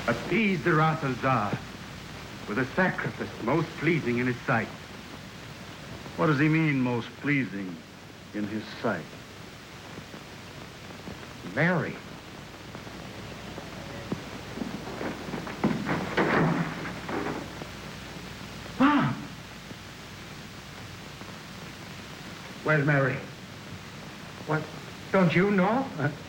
Appease the wrath of Tsar with a sacrifice most pleasing in his sight. What does he mean, most pleasing in his sight? Mary. Mom! Where's Mary? What? Don't you know?